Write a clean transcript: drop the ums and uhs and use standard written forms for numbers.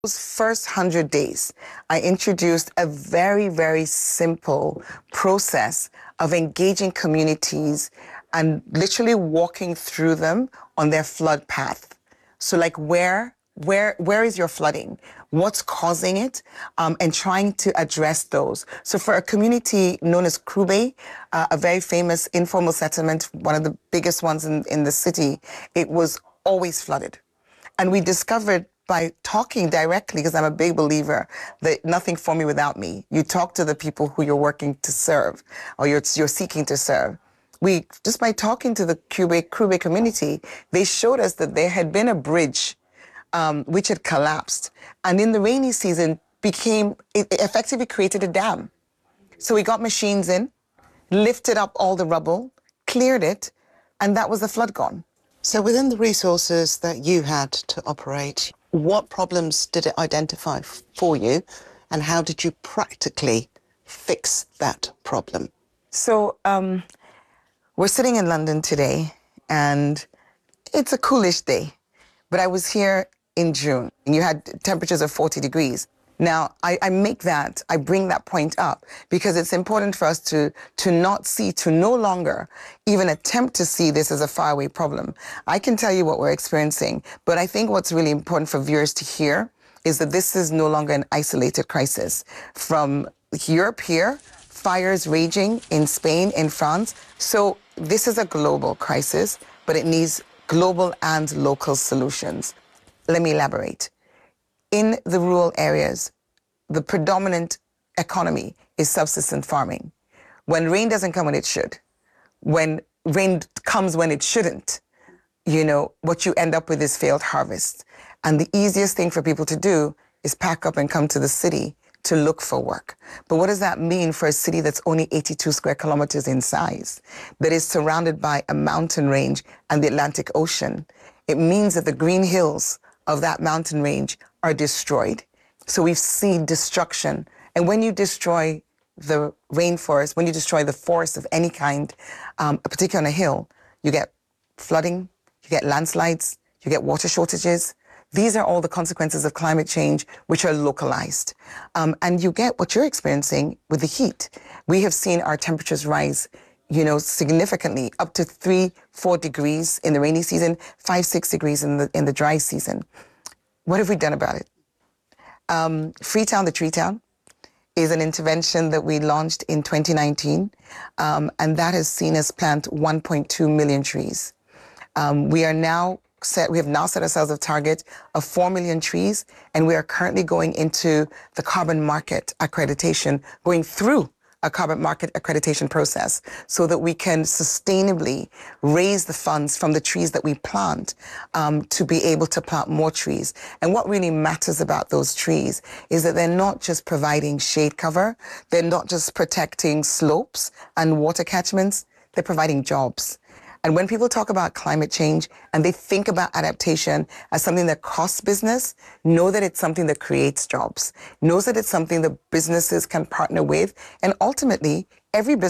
Those first 100 days, I introduced a very, very simple process of engaging communities and literally walking through them on their flood path. So like where is your flooding? What's causing it? And trying to address those. So for a community known as Krube, a very famous informal settlement, one of the biggest ones in the city, it was always flooded. And we discovered by talking directly, because I'm a big believer that nothing for me without me. You talk to the people who you're working to serve, or you're seeking to serve. We, just by talking to the Krube community, they showed us that there had been a bridge which had collapsed. And in the rainy season, it effectively created a dam. So we got machines in, lifted up all the rubble, cleared it, and that was the flood gone. So within the resources that you had to operate, what problems did it identify for you, and how did you practically fix that problem? So we're sitting in London today, and it's a coolish day, but I was here in June, and you had temperatures of 40 degrees. Now, I bring that point up because it's important for us to no longer even attempt to see this as a faraway problem. I can tell you what we're experiencing, but I think what's really important for viewers to hear is that this is no longer an isolated crisis. From Europe here, fires raging in Spain, in France. So this is a global crisis, but it needs global and local solutions. Let me elaborate. In the rural areas, the predominant economy is subsistence farming. When rain doesn't come when it should, when rain comes when it shouldn't, you know, what you end up with is failed harvest. And the easiest thing for people to do is pack up and come to the city to look for work. But what does that mean for a city that's only 82 square kilometers in size, that is surrounded by a mountain range and the Atlantic Ocean? It means that the green hills of that mountain range are destroyed. So we've seen destruction. And when you destroy the rainforest, when you destroy the forest of any kind, particularly on a hill, you get flooding, you get landslides, you get water shortages. These are all the consequences of climate change, which are localized. And you get what you're experiencing with the heat. We have seen our temperatures rise, you know, significantly, up to 3-4 degrees in the rainy season, 5-6 degrees in the dry season. What have we done about it? Freetown, the Tree Town, is an intervention that we launched in 2019, and that has seen us plant 1.2 million trees. We have now set ourselves a target of 4 million trees, and we are currently going into the carbon market accreditation, going through a carbon market accreditation process so that we can sustainably raise the funds from the trees that we plant to be able to plant more trees. And what really matters about those trees is that they're not just providing shade cover, they're not just protecting slopes and water catchments, they're providing jobs. And when people talk about climate change and they think about adaptation as something that costs business, know that it's something that creates jobs. Know that it's something that businesses can partner with. And ultimately, every business